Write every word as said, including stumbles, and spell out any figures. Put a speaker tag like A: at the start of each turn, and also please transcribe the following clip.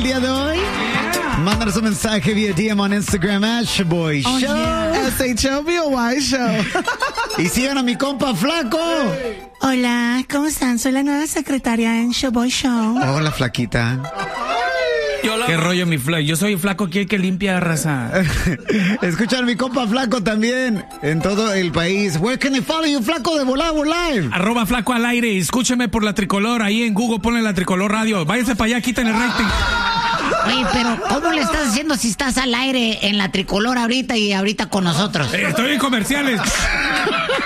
A: día de hoy? Yeah. Mándanos un mensaje vía D M on Instagram at Shoboy
B: oh,
A: Show.
B: Yeah. S H O B O Y Show.
A: Y sigan a mi compa Flaco.
B: Hola, ¿cómo están? Soy la nueva secretaria en Shoboy Show.
A: Hola, Flaquita.
C: ¿Qué rollo, mi Flaco? Yo soy Flaco aquí el que limpia, raza.
A: Escuchar a mi compa Flaco también en todo el país. Where can I follow you, Flaco de Volavo Live?
C: Arroba Flaco al aire. Escúcheme por la Tricolor. Ahí en Google ponle la Tricolor Radio. Váyanse para allá, quiten el rating.
D: Oye, pero ¿cómo le estás haciendo si estás al aire en la Tricolor ahorita y ahorita con nosotros?
C: Eh, estoy en comerciales.